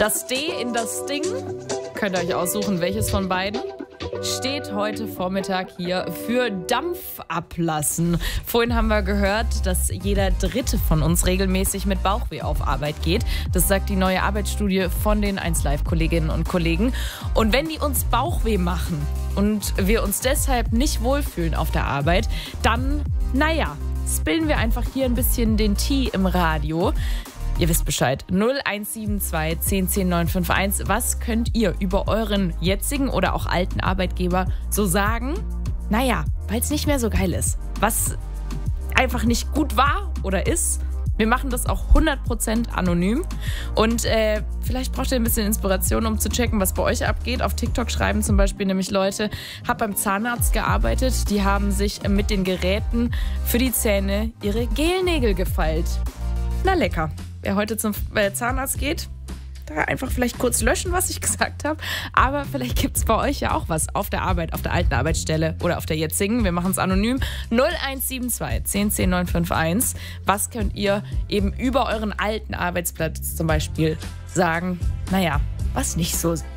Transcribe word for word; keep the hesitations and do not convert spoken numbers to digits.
Das D in das Ding, könnt ihr euch aussuchen, welches von beiden, steht heute Vormittag hier für Dampf ablassen. Vorhin haben wir gehört, dass jeder Dritte von uns regelmäßig mit Bauchweh auf Arbeit geht. Das sagt die neue Arbeitsstudie von den eins Live-Kolleginnen und Kollegen. Und wenn die uns Bauchweh machen und wir uns deshalb nicht wohlfühlen auf der Arbeit, dann, naja, spillen wir einfach hier ein bisschen den Tee im Radio. Ihr wisst Bescheid. null eins sieben zwei zehn zehn neun fünf eins. Was könnt ihr über euren jetzigen oder auch alten Arbeitgeber so sagen? Naja, weil es nicht mehr so geil ist. Was einfach nicht gut war oder ist. Wir machen das auch hundert Prozent anonym. Und äh, vielleicht braucht ihr ein bisschen Inspiration, um zu checken, was bei euch abgeht. Auf TikTok schreiben zum Beispiel nämlich Leute, hab beim Zahnarzt gearbeitet. Die haben sich mit den Geräten für die Zähne ihre Gelnägel gefeilt. Na lecker. Wer heute zum Zahnarzt geht, da einfach vielleicht kurz löschen, was ich gesagt habe. Aber vielleicht gibt es bei euch ja auch was auf der Arbeit, auf der alten Arbeitsstelle oder auf der jetzigen. Wir machen es anonym. null eins sieben zwei zehn zehn neun fünf eins. Was könnt ihr eben über euren alten Arbeitsplatz zum Beispiel sagen? Naja, was nicht so